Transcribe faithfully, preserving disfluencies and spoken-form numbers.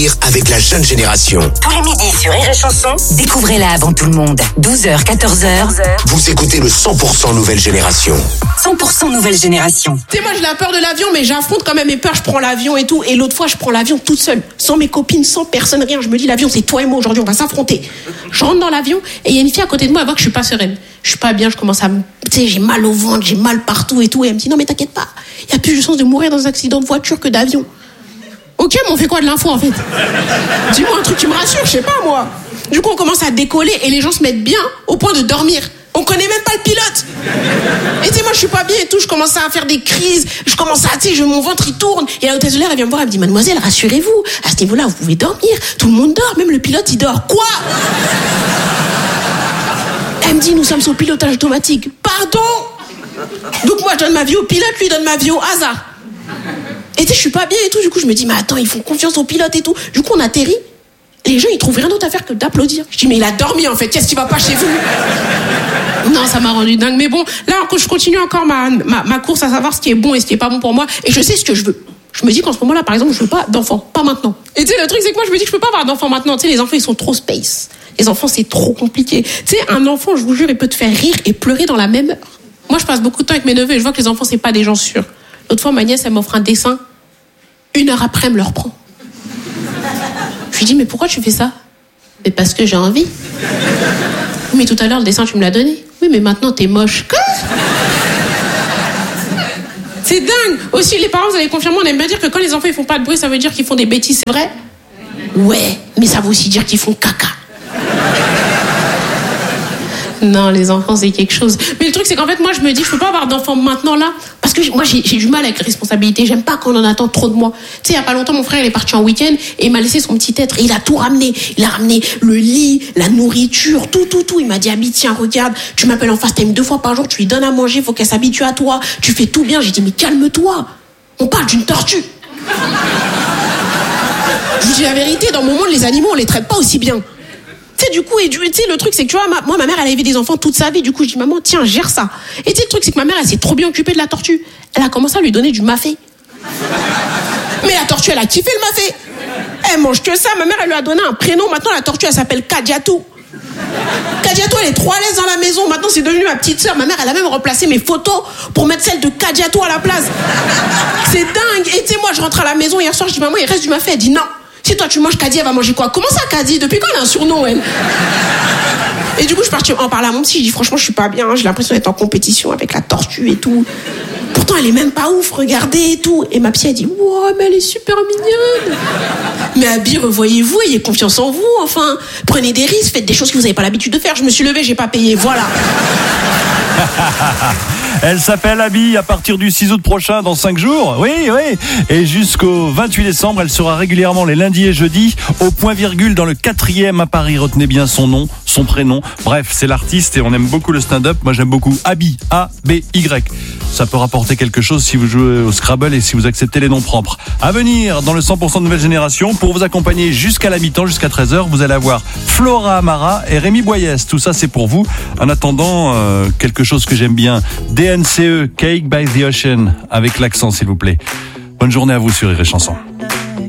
Avec la jeune génération. Tous les midis sur Rire et Chanson, découvrez-la avant tout le monde. douze heures, quatorze heures. Vous écoutez le cent pour cent nouvelle génération. cent pour cent nouvelle génération. Tu sais, moi j'ai la peur de l'avion, mais j'affronte quand même mes peurs. Je prends l'avion et tout. Et l'autre fois, je prends l'avion toute seule, sans mes copines, sans personne, rien. Je me dis, l'avion, c'est toi et moi aujourd'hui, on va s'affronter. Je rentre dans l'avion et il y a une fille à côté de moi, elle voit que je suis pas sereine. Je suis pas bien, je commence à me. Tu sais, j'ai mal au ventre, j'ai mal partout et tout. Et elle me dit, non, mais t'inquiète pas, il y a plus de chance de mourir dans un accident de voiture que d'avion. Ok, mais on fait quoi de l'info en fait? Dis-moi un truc qui me rassure, je sais pas moi. Du coup, on commence à décoller et les gens se mettent bien au point de dormir. On connaît même pas le pilote. Et tu sais, moi je suis pas bien et tout, je commence à faire des crises, je commence à, tu sais, mon ventre il tourne. Et la hôtesse de l'air, elle vient me voir, elle me dit, mademoiselle, rassurez-vous, à ce niveau-là, vous pouvez dormir. Tout le monde dort, même le pilote il dort. Quoi? Elle me dit, nous sommes sous pilotage automatique. Pardon? Donc moi je donne ma vie au pilote, lui donne ma vie au hasard. Et tu sais, je suis pas bien et tout, du coup je me dis, mais attends, ils font confiance au pilote et tout. Du coup on atterrit, les gens ils trouvent rien d'autre à faire que d'applaudir. Je dis, mais il a dormi en fait, qu'est-ce qui va pas chez vous? Non, ça m'a rendu dingue, mais bon, là je continue encore ma, ma, ma course à savoir ce qui est bon et ce qui est pas bon pour moi, et je sais ce que je veux. Je me dis qu'en ce moment là, par exemple, je veux pas d'enfants, pas maintenant. Et tu sais, le truc c'est que moi je me dis que je peux pas avoir d'enfants maintenant, tu sais, les enfants ils sont trop space. Les enfants c'est trop compliqué. Tu sais, un enfant, je vous jure, il peut te faire rire et pleurer dans la même heure. Moi je passe beaucoup de temps avec mes neveux et je vois que les enfants c'est pas des gens sûrs. L'autre fois ma nièce elle m'offre un dessin. Une heure après, elle me le reprend. Je lui dis, mais pourquoi tu fais ça? Mais parce que j'ai envie. Mais tout à l'heure, le dessin, tu me l'as donné. Oui, mais maintenant, t'es moche. Quoi? C'est dingue. Aussi, les parents, vous allez confirmer, on aime bien dire que quand les enfants, ils font pas de bruit, ça veut dire qu'ils font des bêtises, c'est vrai? Ouais, mais ça veut aussi dire qu'ils font caca. Non, les enfants, c'est quelque chose. Mais le truc, c'est qu'en fait, moi, je me dis, je peux pas avoir d'enfants maintenant, là, parce que moi, j'ai, j'ai du mal avec les responsabilités. J'aime pas qu'on en attend trop de moi. Tu sais, il y a pas longtemps, mon frère, il est parti en week-end et il m'a laissé son petit être. Et il a tout ramené. Il a ramené le lit, la nourriture, tout, tout, tout. Il m'a dit, Abby, tiens, regarde, tu m'appelles en FaceTime deux fois par jour, tu lui donnes à manger, faut qu'elle s'habitue à toi. Tu fais tout bien. J'ai dit, mais calme-toi. On parle d'une tortue. Je vous dis la vérité, dans mon monde, les animaux, on les traite pas aussi bien. Tu sais, du coup, et tu sais, le truc, c'est que tu vois, ma, moi, ma mère, elle a élevé des enfants toute sa vie. Du coup, je dis, maman, tiens, gère ça. Et tu sais, le truc, c'est que ma mère, elle s'est trop bien occupée de la tortue. Elle a commencé à lui donner du mafé. Mais la tortue, elle a kiffé le mafé. Elle mange que ça. Ma mère, elle lui a donné un prénom. Maintenant, la tortue, elle s'appelle Kadiatou. Kadiatou, elle est trop à l'aise dans la maison. Maintenant, c'est devenu ma petite sœur. Ma mère, elle a même remplacé mes photos pour mettre celle de Kadiatou à la place. C'est dingue. Et tu sais, moi, je rentre à la maison hier soir, je dis, maman, il reste du mafé. Elle dit, non. Si toi tu manges Kadi, elle va manger quoi? Comment ça Kadi? Depuis quand elle a un surnom, elle? Et du coup je suis partie en parler à mon psy. Je dis franchement je suis pas bien, j'ai l'impression d'être en compétition avec la tortue et tout. Pourtant elle est même pas ouf, regardez et tout. Et ma psy elle dit wow mais elle est super mignonne. Mais Abby, revoyez-vous, ayez confiance en vous, enfin. Prenez des risques, faites des choses que vous n'avez pas l'habitude de faire. Je me suis levée, j'ai pas payé, voilà. Elle s'appelle Abby à partir du six août prochain, dans cinq jours. Oui, oui. Et jusqu'au vingt-huit décembre, elle sera régulièrement les lundis et jeudis au point virgule dans le quatrième à Paris. Retenez bien son nom, son prénom. Bref, c'est l'artiste et on aime beaucoup le stand-up. Moi, j'aime beaucoup Abby, A B Y. Ça peut rapporter quelque chose si vous jouez au Scrabble et si vous acceptez les noms propres. À venir dans le cent pour cent de nouvelle génération, pour vous accompagner jusqu'à la mi-temps, jusqu'à treize heures, vous allez avoir Flora Amara et Rémi Boyès. Tout ça, c'est pour vous. En attendant, euh, quelque chose que j'aime bien. D N C E, Cake by the Ocean, avec l'accent s'il vous plaît. Bonne journée à vous sur Rire et Chanson.